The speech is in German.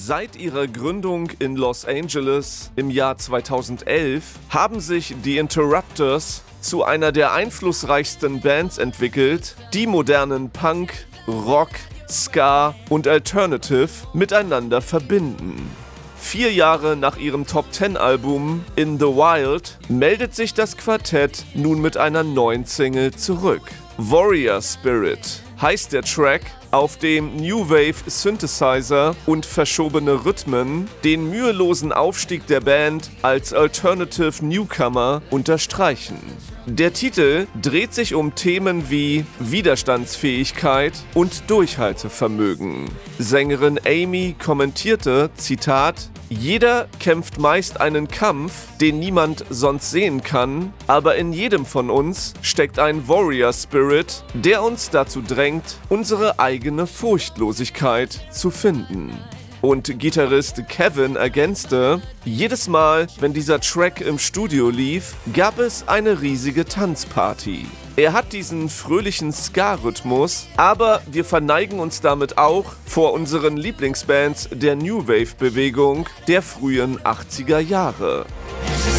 Seit ihrer Gründung in Los Angeles im Jahr 2011 haben sich die Interrupters zu einer der einflussreichsten Bands entwickelt, die modernen Punk, Rock, Ska und Alternative miteinander verbinden. 4 Jahre nach ihrem Top-10-Album In the Wild meldet sich das Quartett nun mit einer neuen Single zurück. Warrior Spirit heißt der Track, auf dem New Wave Synthesizer und verschobene Rhythmen den mühelosen Aufstieg der Band als Alternative Newcomer unterstreichen. Der Titel dreht sich um Themen wie Widerstandsfähigkeit und Durchhaltevermögen. Sängerin Amy kommentierte, Zitat: „Jeder kämpft meist einen Kampf, den niemand sonst sehen kann, aber in jedem von uns steckt ein Warrior Spirit, der uns dazu drängt, unsere eigene Furchtlosigkeit zu finden." Und Gitarrist Kevin ergänzte: „Jedes Mal, wenn dieser Track im Studio lief, gab es eine riesige Tanzparty. Er hat diesen fröhlichen Ska-Rhythmus, aber wir verneigen uns damit auch vor unseren Lieblingsbands der New Wave-Bewegung der frühen 80er Jahre."